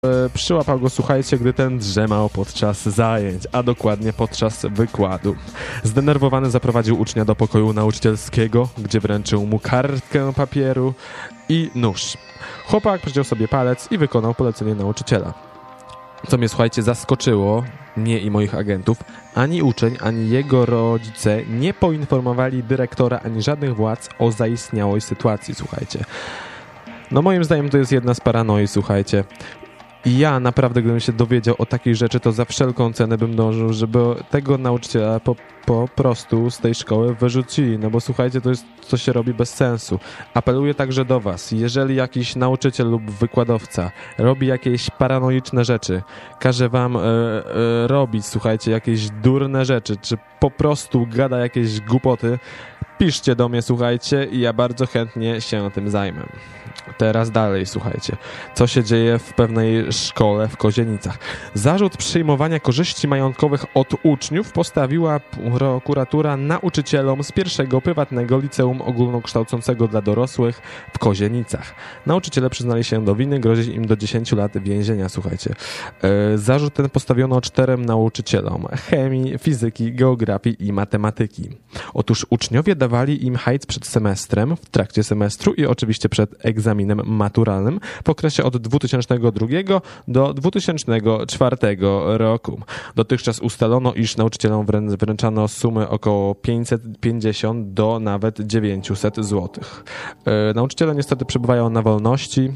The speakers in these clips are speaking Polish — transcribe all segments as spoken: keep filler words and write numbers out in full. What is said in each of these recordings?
Przyłapał go, słuchajcie, gdy ten drzemał podczas zajęć, a dokładnie podczas wykładu. Zdenerwowany zaprowadził ucznia do pokoju nauczycielskiego, gdzie wręczył mu kartkę papieru i nóż. Chłopak przyciął sobie palec i wykonał polecenie nauczyciela. Co mnie, słuchajcie, zaskoczyło, mnie i moich agentów, ani uczeń, ani jego rodzice nie poinformowali dyrektora, ani żadnych władz o zaistniałej sytuacji, słuchajcie. No moim zdaniem to jest jedna z paranoi, słuchajcie. I ja naprawdę, gdybym się dowiedział o takiej rzeczy, to za wszelką cenę bym dążył, żeby tego nauczyciela po, po prostu z tej szkoły wyrzucili. No bo słuchajcie, to jest, co się robi bez sensu. Apeluję także do was, jeżeli jakiś nauczyciel lub wykładowca robi jakieś paranoiczne rzeczy, każe wam e, e, robić, słuchajcie, jakieś durne rzeczy, czy po prostu gada jakieś głupoty, piszcie do mnie, słuchajcie, i ja bardzo chętnie się tym zajmę. Teraz dalej, słuchajcie. Co się dzieje w pewnej szkole w Kozienicach? Zarzut przyjmowania korzyści majątkowych od uczniów postawiła prokuratura nauczycielom z pierwszego prywatnego liceum ogólnokształcącego dla dorosłych w Kozienicach. Nauczyciele przyznali się do winy, grozi im do dziesięciu lat więzienia, słuchajcie. Zarzut ten postawiono czterem nauczycielom chemii, fizyki, geografii i matematyki. Otóż uczniowie dawali im hajs przed semestrem, w trakcie semestru i oczywiście przed egzaminem maturalnym w okresie od dwutysięcznego drugiego do dwutysięcznego czwartego roku. Dotychczas ustalono, iż nauczycielom wrę- wręczano sumy około pięćset pięćdziesiąt do nawet dziewięćset złotych. E, nauczyciele niestety przebywają na wolności,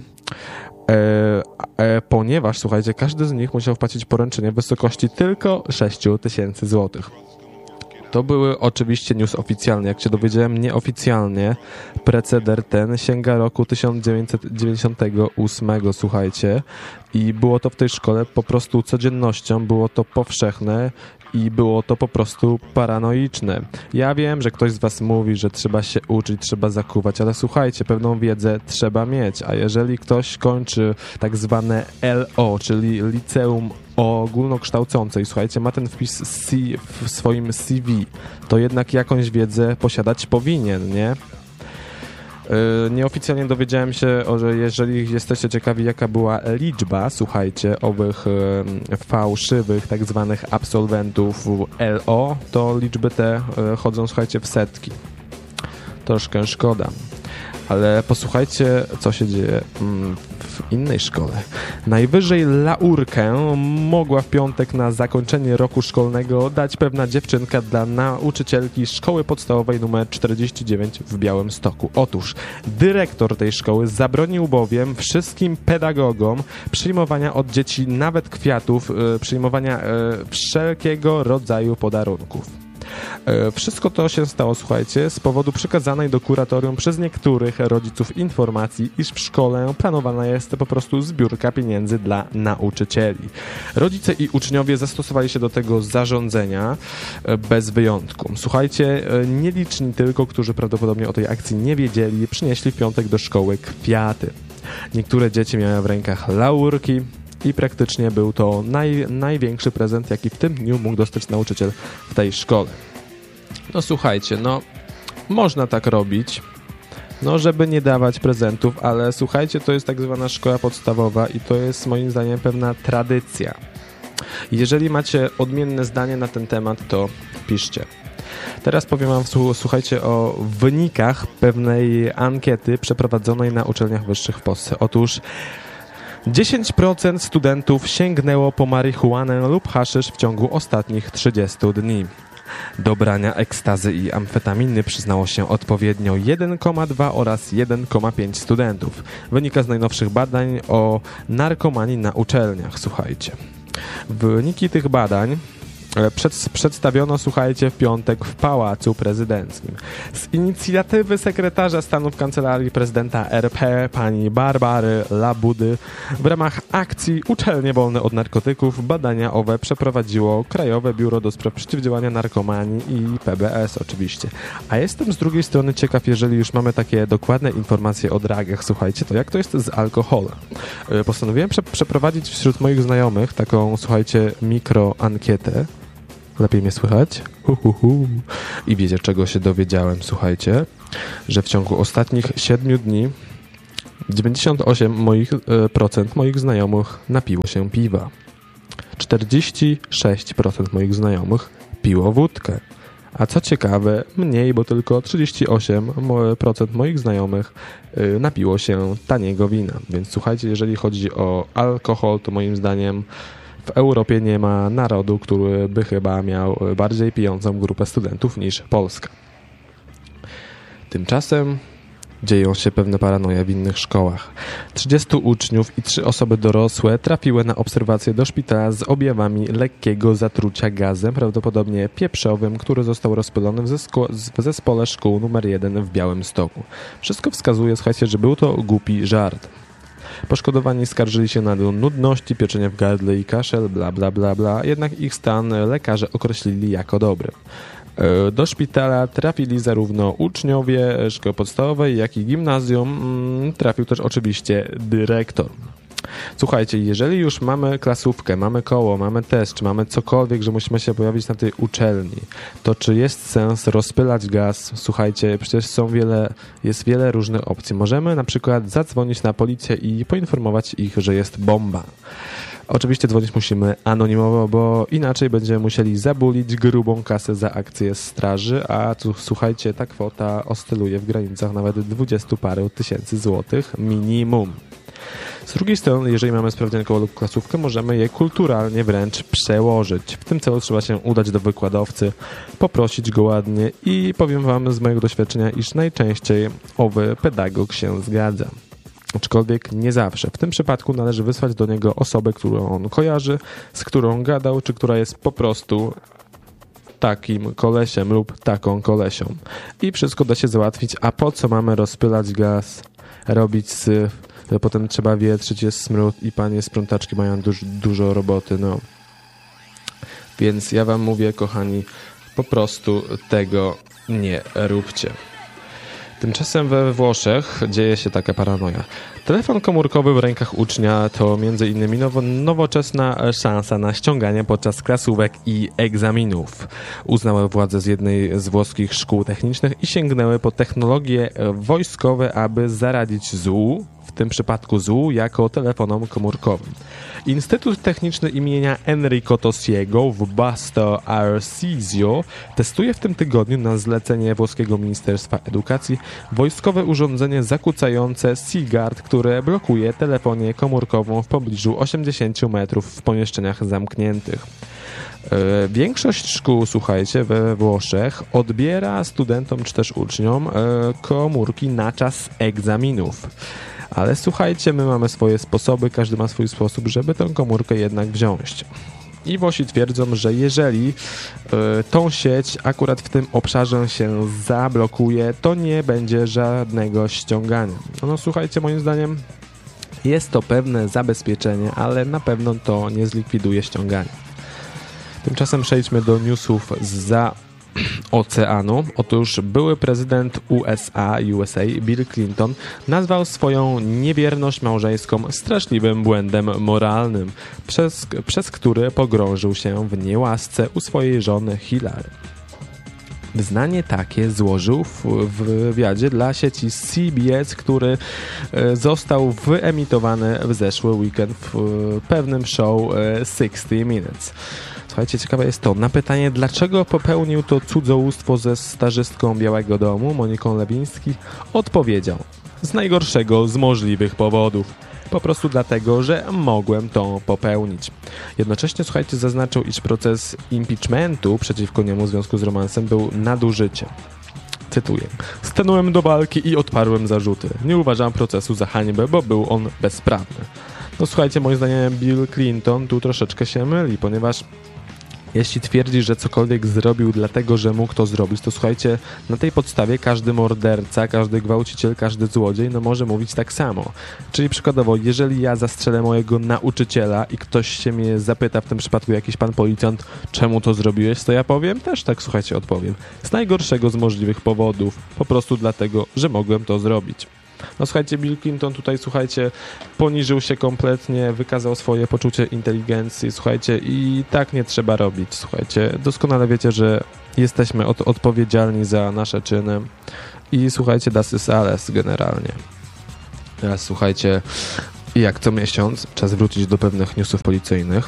E, e, ponieważ, słuchajcie, każdy z nich musiał wpłacić poręczenie w wysokości tylko sześć tysięcy złotych. To były oczywiście news oficjalne. Jak się dowiedziałem nieoficjalnie, preceder ten sięga roku tysiąc dziewięćset dziewięćdziesiątego ósmego, słuchajcie. I było to w tej szkole po prostu codziennością, było to powszechne i było to po prostu paranoiczne. Ja wiem, że ktoś z was mówi, że trzeba się uczyć, trzeba zakuwać, ale słuchajcie, pewną wiedzę trzeba mieć, a jeżeli ktoś kończy tak zwane L O, czyli liceum ogólnokształcące i słuchajcie, ma ten wpis C w swoim C V, to jednak jakąś wiedzę posiadać powinien, nie? Yy, nieoficjalnie dowiedziałem się, że jeżeli jesteście ciekawi, jaka była liczba, słuchajcie, owych yy, fałszywych tak zwanych absolwentów L O, to liczby te yy, chodzą, słuchajcie, w setki. Troszkę szkoda. Ale posłuchajcie, co się dzieje w innej szkole. Najwyżej laurkę mogła w piątek na zakończenie roku szkolnego dać pewna dziewczynka dla nauczycielki szkoły podstawowej numer czterdzieści dziewięć w Białymstoku. Otóż dyrektor tej szkoły zabronił bowiem wszystkim pedagogom przyjmowania od dzieci nawet kwiatów, przyjmowania wszelkiego rodzaju podarunków. Wszystko to się stało, słuchajcie, z powodu przekazanej do kuratorium przez niektórych rodziców informacji, iż w szkole planowana jest po prostu zbiórka pieniędzy dla nauczycieli. Rodzice i uczniowie zastosowali się do tego zarządzenia bez wyjątku. Słuchajcie, nieliczni tylko, którzy prawdopodobnie o tej akcji nie wiedzieli, przynieśli w piątek do szkoły kwiaty. Niektóre dzieci miały w rękach laurki, i praktycznie był to naj, największy prezent, jaki w tym dniu mógł dostać nauczyciel w tej szkole. No słuchajcie, no można tak robić, no żeby nie dawać prezentów, ale słuchajcie, to jest tak zwana szkoła podstawowa i to jest moim zdaniem pewna tradycja. Jeżeli macie odmienne zdanie na ten temat, to piszcie. Teraz powiem wam, słuchajcie, o wynikach pewnej ankiety przeprowadzonej na uczelniach wyższych w Polsce. Otóż dziesięć procent studentów sięgnęło po marihuanę lub haszysz w ciągu ostatnich trzydziestu dni. Do brania ekstazy i amfetaminy przyznało się odpowiednio jeden przecinek dwa oraz jeden przecinek pięć studentów. Wynika z najnowszych badań o narkomanii na uczelniach, słuchajcie. Wyniki tych badań Przed, przedstawiono, słuchajcie, w piątek w Pałacu Prezydenckim. Z inicjatywy sekretarza stanu w Kancelarii Prezydenta R P pani Barbary Labudy w ramach akcji Uczelnie Wolne od Narkotyków badania owe przeprowadziło Krajowe Biuro do Spraw Przeciwdziałania Narkomanii i P B S oczywiście. A jestem z drugiej strony ciekaw, jeżeli już mamy takie dokładne informacje o dragach, słuchajcie, to jak to jest z alkoholem? Postanowiłem prze- przeprowadzić wśród moich znajomych taką, słuchajcie, mikroankietę. Lepiej mnie słychać? Hu, hu, hu. I wiecie, czego się dowiedziałem, słuchajcie? Że w ciągu ostatnich siedmiu dni dziewięćdziesiąt osiem moich, e, procent moich znajomych napiło się piwa. czterdzieści sześć procent moich znajomych piło wódkę. A co ciekawe, mniej, bo tylko trzydzieści osiem procent moich znajomych y, napiło się taniego wina. Więc słuchajcie, jeżeli chodzi o alkohol, to moim zdaniem w Europie nie ma narodu, który by chyba miał bardziej pijącą grupę studentów niż Polska. Tymczasem dzieją się pewne paranoje w innych szkołach. trzydziestu uczniów i trzy osoby dorosłe trafiły na obserwację do szpitala z objawami lekkiego zatrucia gazem, prawdopodobnie pieprzowym, który został rozpylony w, zesko- w zespole szkół numer jeden w Białymstoku. Wszystko wskazuje, słuchajcie, że był to głupi żart. Poszkodowani skarżyli się na nudności, pieczenie w gardle i kaszel, bla bla bla bla, jednak ich stan lekarze określili jako dobry. Do szpitala trafili zarówno uczniowie szkoły podstawowej, jak i gimnazjum. Trafił też oczywiście dyrektor. Słuchajcie, jeżeli już mamy klasówkę, mamy koło, mamy test, czy mamy cokolwiek, że musimy się pojawić na tej uczelni, to czy jest sens rozpylać gaz? Słuchajcie, przecież są wiele, jest wiele różnych opcji. Możemy na przykład zadzwonić na policję i poinformować ich, że jest bomba. Oczywiście dzwonić musimy anonimowo, bo inaczej będziemy musieli zabulić grubą kasę za akcję straży, a tu, słuchajcie, ta kwota oscyluje w granicach nawet dwudziestu paru tysięcy złotych minimum. Z drugiej strony, jeżeli mamy sprawdzianko lub klasówkę, możemy je kulturalnie wręcz przełożyć. W tym celu trzeba się udać do wykładowcy, poprosić go ładnie i powiem wam z mojego doświadczenia, iż najczęściej owy pedagog się zgadza. Aczkolwiek nie zawsze. W tym przypadku należy wysłać do niego osobę, którą on kojarzy, z którą gadał, czy która jest po prostu takim kolesiem lub taką kolesią. I wszystko da się załatwić, a po co mamy rozpylać gaz, robić syf, potem trzeba wietrzyć, jest smród i panie sprzątaczki mają duż, dużo roboty, no. Więc ja wam mówię, kochani, po prostu tego nie róbcie. Tymczasem we Włoszech dzieje się taka paranoja. Telefon komórkowy w rękach ucznia to między innymi nowo, nowoczesna szansa na ściąganie podczas klasówek i egzaminów. Uznały władze z jednej z włoskich szkół technicznych i sięgnęły po technologie wojskowe, aby zaradzić złu, w tym przypadku złu, jako telefonom komórkowym. Instytut Techniczny imienia Enrico Tossiego w Basto Arsizio testuje w tym tygodniu na zlecenie włoskiego Ministerstwa Edukacji wojskowe urządzenie zakłócające SeaGuard, które blokuje telefonię komórkową w pobliżu osiemdziesięciu metrów w pomieszczeniach zamkniętych. E, większość szkół, słuchajcie, we Włoszech odbiera studentom czy też uczniom e, komórki na czas egzaminów. Ale słuchajcie, my mamy swoje sposoby, każdy ma swój sposób, żeby tę komórkę jednak wziąć. I Włosi twierdzą, że jeżeli y, tą sieć akurat w tym obszarze się zablokuje, to nie będzie żadnego ściągania. No słuchajcie, moim zdaniem jest to pewne zabezpieczenie, ale na pewno to nie zlikwiduje ściągania. Tymczasem przejdźmy do newsów zza oceanu. Otóż były prezydent U S A, U S A Bill Clinton nazwał swoją niewierność małżeńską straszliwym błędem moralnym, przez, przez który pogrążył się w niełasce u swojej żony Hillary. Wyznanie takie złożył w, w wywiadzie dla sieci C B S, który e, został wyemitowany w zeszły weekend w e, pewnym show e, sixty minutes. Słuchajcie, ciekawe jest to, na pytanie, dlaczego popełnił to cudzołóstwo ze stażystką Białego Domu, Moniką Lewiński, odpowiedział: z najgorszego z możliwych powodów. Po prostu dlatego, że mogłem to popełnić. Jednocześnie, słuchajcie, zaznaczył, iż proces impeachmentu przeciwko niemu w związku z romansem był nadużyciem. Cytuję: stanąłem do walki i odparłem zarzuty. Nie uważam procesu za hańbę, bo był on bezprawny. No słuchajcie, moim zdaniem Bill Clinton tu troszeczkę się myli, ponieważ jeśli twierdzi, że cokolwiek zrobił dlatego, że mógł to zrobić, to słuchajcie, na tej podstawie każdy morderca, każdy gwałciciel, każdy złodziej, no może mówić tak samo. Czyli przykładowo, jeżeli ja zastrzelę mojego nauczyciela i ktoś się mnie zapyta, w tym przypadku jakiś pan policjant, czemu to zrobiłeś, to ja powiem, też tak, słuchajcie, odpowiem. Z najgorszego z możliwych powodów, po prostu dlatego, że mogłem to zrobić. No słuchajcie, Bill Clinton tutaj, słuchajcie, poniżył się kompletnie, wykazał swoje poczucie inteligencji, słuchajcie, i tak nie trzeba robić, słuchajcie. Doskonale wiecie, że jesteśmy od, odpowiedzialni za nasze czyny i słuchajcie, das ist alles generalnie. Teraz słuchajcie, jak co miesiąc czas wrócić do pewnych newsów policyjnych.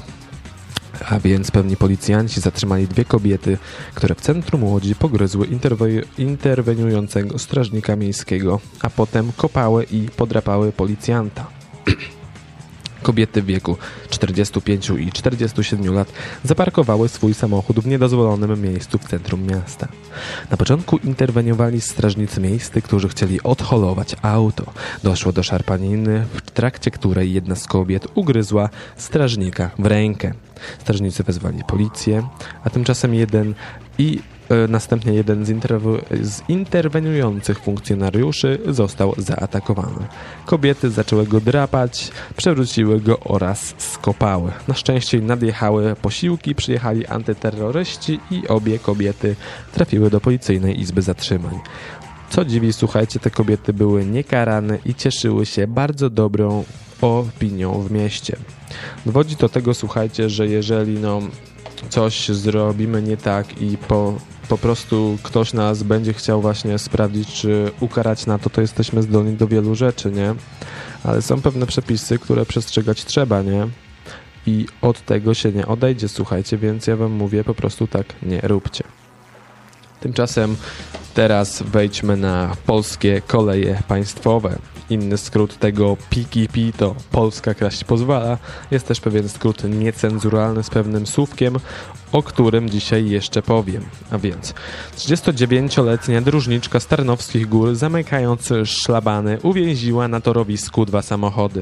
A więc pewni policjanci zatrzymali dwie kobiety, które w centrum Łodzi pogryzły interwe- interweniującego strażnika miejskiego, a potem kopały i podrapały policjanta. Kobiety w wieku czterdziestu pięciu i czterdziestu siedmiu lat zaparkowały swój samochód w niedozwolonym miejscu w centrum miasta. Na początku interweniowali strażnicy miejscy, którzy chcieli odholować auto. Doszło do szarpaniny, w trakcie której jedna z kobiet ugryzła strażnika w rękę. Strażnicy wezwali policję, a tymczasem jeden i e, następnie jeden z, interw- z interweniujących funkcjonariuszy został zaatakowany. Kobiety zaczęły go drapać, przewróciły go oraz skopały. Na szczęście nadjechały posiłki, przyjechali antyterroryści i obie kobiety trafiły do policyjnej izby zatrzymań. Co dziwi, słuchajcie, te kobiety były niekarane i cieszyły się bardzo dobrą opinią w mieście. Dowodzi do tego, słuchajcie, że jeżeli no, coś zrobimy nie tak i po, po prostu ktoś nas będzie chciał właśnie sprawdzić, czy ukarać na to, to jesteśmy zdolni do wielu rzeczy, nie? Ale są pewne przepisy, które przestrzegać trzeba, nie? I od tego się nie odejdzie, słuchajcie, więc ja wam mówię, po prostu tak nie róbcie. Tymczasem teraz wejdźmy na polskie koleje państwowe. Inny skrót tego P K P to Polska kraść pozwala. Jest też pewien skrót niecenzuralny z pewnym słówkiem, o którym dzisiaj jeszcze powiem. A więc trzydziestodziewięcioletnia dróżniczka z Tarnowskich Gór, zamykając szlabany, uwięziła na torowisku dwa samochody.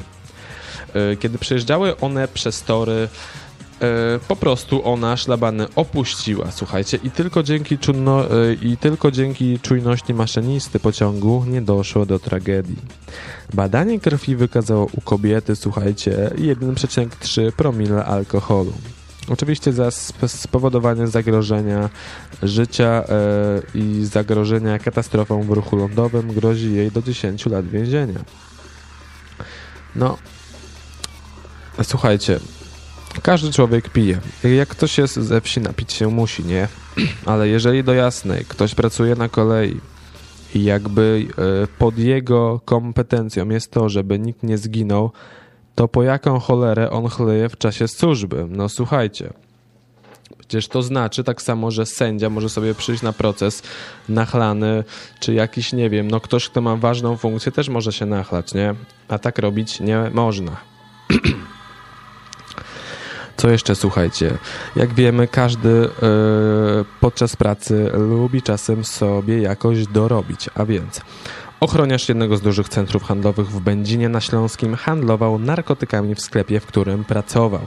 Kiedy przejeżdżały one przez tory, po prostu ona szlabany opuściła, słuchajcie, i tylko dzięki czujno, i tylko dzięki czujności maszynisty pociągu nie doszło do tragedii. Badanie krwi wykazało u kobiety, słuchajcie, jeden przecinek trzy promila alkoholu. Oczywiście za spowodowanie zagrożenia życia yy, i zagrożenia katastrofą w ruchu lądowym grozi jej do dziesięciu lat więzienia. No, słuchajcie, każdy człowiek pije. Jak ktoś jest ze wsi, napić się musi, nie? Ale jeżeli do jasnej ktoś pracuje na kolei i jakby pod jego kompetencją jest to, żeby nikt nie zginął, to po jaką cholerę on chleje w czasie służby? No słuchajcie. Przecież to znaczy tak samo, że sędzia może sobie przyjść na proces nachlany, czy jakiś, nie wiem, no ktoś, kto ma ważną funkcję, też może się nachlać, nie? A tak robić nie można. Co jeszcze, słuchajcie, jak wiemy, każdy yy, podczas pracy lubi czasem sobie jakoś dorobić, a więc ochroniarz jednego z dużych centrów handlowych w Będzinie na Śląskim handlował narkotykami w sklepie, w którym pracował.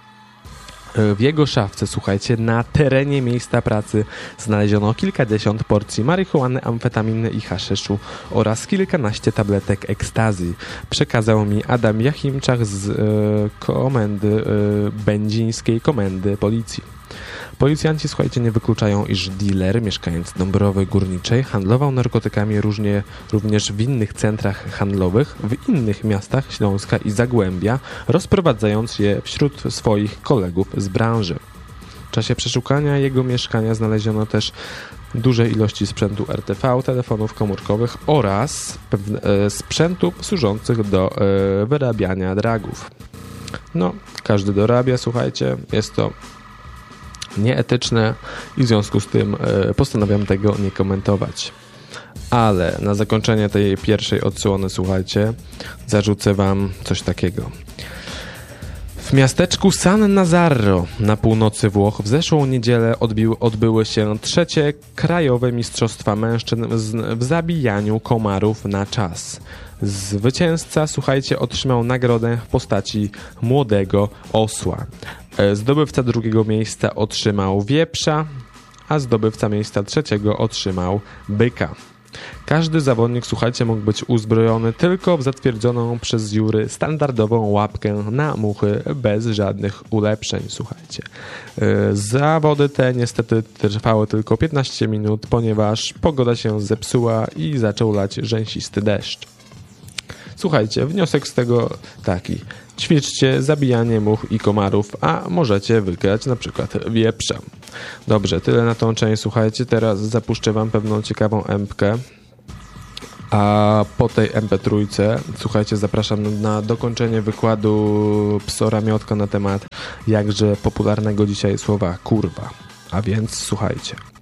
W jego szafce, słuchajcie, na terenie miejsca pracy znaleziono kilkadziesiąt porcji marihuany, amfetaminy i haszyszu oraz kilkanaście tabletek ekstazji. Przekazał mi Adam Jachimczak z e, komendy, e, będzińskiej komendy policji. Policjanci, słuchajcie, nie wykluczają, iż dealer, mieszkając Dąbrowy Górniczej, handlował narkotykami różnie, również w innych centrach handlowych, w innych miastach Śląska i Zagłębia, rozprowadzając je wśród swoich kolegów z branży. W czasie przeszukania jego mieszkania znaleziono też duże ilości sprzętu R T V, telefonów komórkowych oraz pewne, e, sprzętów służących do e, wyrabiania dragów. No, każdy dorabia, słuchajcie, jest to nieetyczne i w związku z tym e, postanawiam tego nie komentować. Ale na zakończenie tej pierwszej odsłony, słuchajcie, zarzucę wam coś takiego. W miasteczku San Nazarro na północy Włoch w zeszłą niedzielę odbił, odbyły się trzecie krajowe mistrzostwa mężczyzn w zabijaniu komarów na czas. Zwycięzca, słuchajcie, otrzymał nagrodę w postaci młodego osła. Zdobywca drugiego miejsca otrzymał wieprza, a zdobywca miejsca trzeciego otrzymał byka. Każdy zawodnik, słuchajcie, mógł być uzbrojony tylko w zatwierdzoną przez jury standardową łapkę na muchy bez żadnych ulepszeń, słuchajcie. Zawody te niestety trwały tylko piętnaście minut, ponieważ pogoda się zepsuła i zaczął lać rzęsisty deszcz. Słuchajcie, wniosek z tego taki. Ćwiczcie zabijanie much i komarów, a możecie wygrać na przykład wieprza. Dobrze, tyle na tą część, słuchajcie. Teraz zapuszczę wam pewną ciekawą empkę. A po tej em pe trzy, słuchajcie, zapraszam na dokończenie wykładu Psora Miotka na temat jakże popularnego dzisiaj słowa kurwa. A więc słuchajcie.